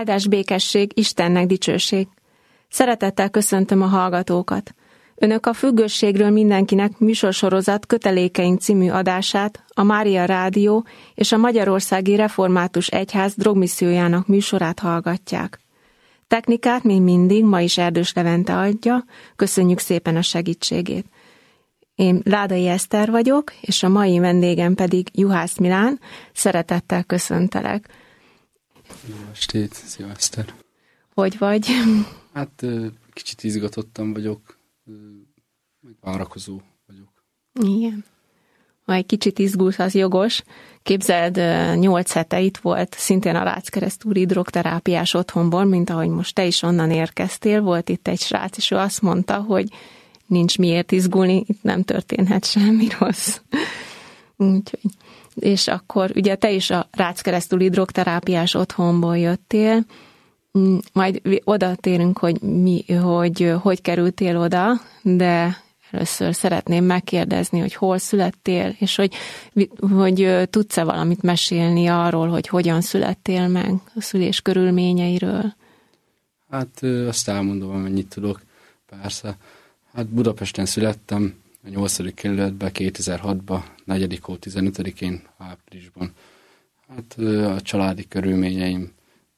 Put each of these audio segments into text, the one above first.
Áldás, békesség, Istennek dicsőség. Szeretettel köszöntöm a hallgatókat. Önök a Függőségről mindenkinek műsorsorozat Kötelékeink című adását, a Mária Rádió és a Magyarországi Református Egyház drogmissziójának műsorát hallgatják. Technikát még mindig ma is Erdős Levente adja, köszönjük szépen a segítségét. Én Ládai Eszter vagyok, és a mai vendégem pedig Juhász Milán. Szeretettel köszöntelek. Jó estét, szia Eszter. Hogy vagy? Hát kicsit izgatottan vagyok, meg várakozó vagyok. Igen. Ha egy kicsit izgulsz, az jogos. Képzeld, 8 hete itt volt szintén a Ráczkeresztúri drogterápiás otthonból, mint ahogy most te is onnan érkeztél. Volt itt egy srác, és ő azt mondta, hogy nincs miért izgulni, itt nem történhet semmi rossz. Úgyhogy. És akkor ugye te is a Ráczkeresztúri drogterápiás otthonból jöttél, majd oda térünk, hogy kerültél oda, de először szeretném megkérdezni, hogy hol születtél, és hogy tudsz-e valamit mesélni arról, hogy hogyan születtél meg, a szülés körülményeiről? Hát azt elmondom, amennyit tudok, persze. Hát Budapesten születtem, a 8. kerületben, 2006-ban, 4. hó 15-én, áprilisban. Hát a családi körülményeim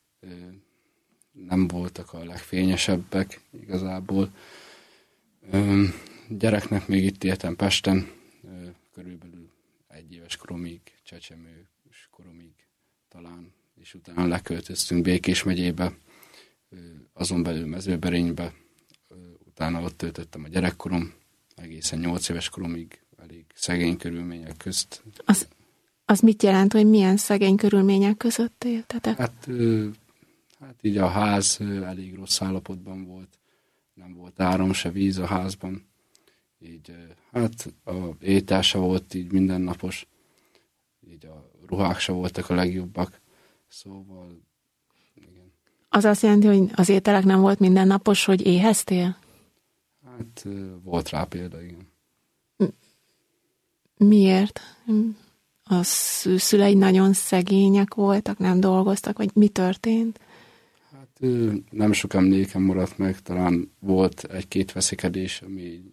nem voltak a legfényesebbek igazából. Gyereknek még itt éltem Pesten, körülbelül 1 éves koromig, csecsemős koromig talán, és utána leköltöztünk Békés megyébe, azon belül Mezőberénybe, utána ott töltöttem a gyerekkorom, egészen 8 éves koromig, elég szegény körülmények közt. Az mit jelent, hogy milyen szegény körülmények között éltetek? Hát így a ház elég rossz állapotban volt, nem volt áram se víz a házban, így hát a étel se volt így mindennapos, így a ruhák se voltak a legjobbak, szóval igen. Az azt jelenti, hogy az ételek nem volt mindennapos, hogy éheztél? Hát volt rá példa, igen. Miért? A szüleid nagyon szegények voltak, nem dolgoztak, vagy mi történt? Hát nem sok emlékem maradt meg, talán volt 1-2 veszekedés, ami